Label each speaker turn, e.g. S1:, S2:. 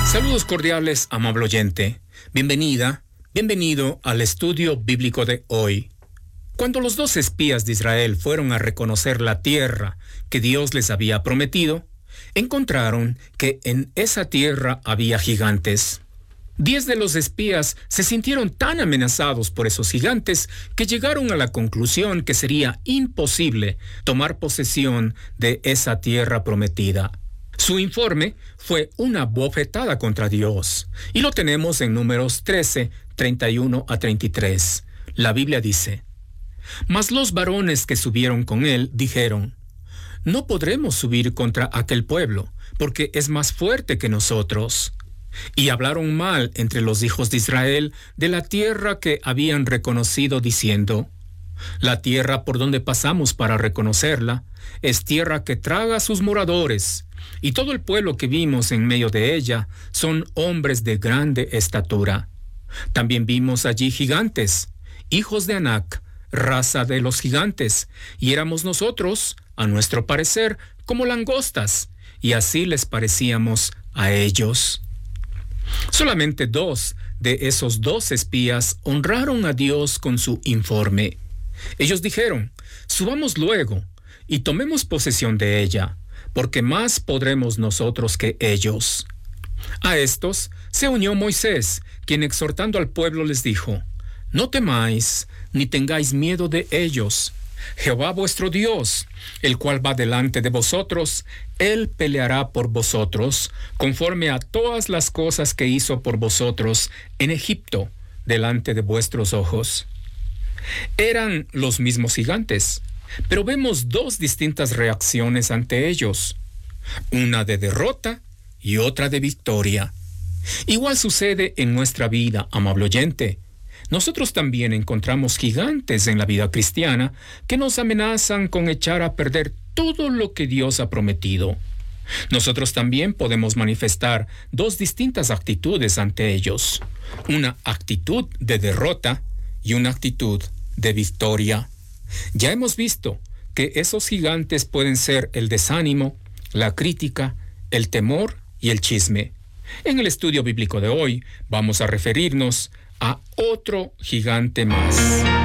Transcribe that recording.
S1: Saludos cordiales, amable oyente. Bienvenida, bienvenido al estudio bíblico de hoy. Cuando los 2 espías de Israel fueron a reconocer la tierra que Dios les había prometido, encontraron que en esa tierra había gigantes. 10 de los espías se sintieron tan amenazados por esos gigantes que llegaron a la conclusión que sería imposible tomar posesión de esa tierra prometida. Su informe fue una bofetada contra Dios, y lo tenemos en Números 13, 31 a 33. La Biblia dice: Mas los varones que subieron con él dijeron: No podremos subir contra aquel pueblo, porque es más fuerte que nosotros. Y hablaron mal entre los hijos de Israel de la tierra que habían reconocido, diciendo: La tierra por donde pasamos para reconocerla es tierra que traga a sus moradores, y todo el pueblo que vimos en medio de ella son hombres de grande estatura. También vimos allí gigantes, hijos de Anac, raza de los gigantes, y éramos nosotros, a nuestro parecer, como langostas, y así les parecíamos a ellos. Solamente 2 de esos 2 espías honraron a Dios con su informe. Ellos dijeron: Subamos luego y tomemos posesión de ella, porque más podremos nosotros que ellos. A estos se unió Moisés, quien exhortando al pueblo les dijo: No temáis, ni tengáis miedo de ellos. Jehová vuestro Dios, el cual va delante de vosotros, Él peleará por vosotros, conforme a todas las cosas que hizo por vosotros en Egipto, delante de vuestros ojos. Eran los mismos gigantes, pero vemos 2 distintas reacciones ante ellos, una de derrota y otra de victoria. Igual sucede en nuestra vida, amable oyente. Nosotros también encontramos gigantes en la vida cristiana que nos amenazan con echar a perder todo lo que Dios ha prometido. Nosotros también podemos manifestar 2 distintas actitudes ante ellos: una actitud de derrota y una actitud de victoria. Ya hemos visto que esos gigantes pueden ser el desánimo, la crítica, el temor y el chisme. En el estudio bíblico de hoy vamos a referirnos a otro gigante más.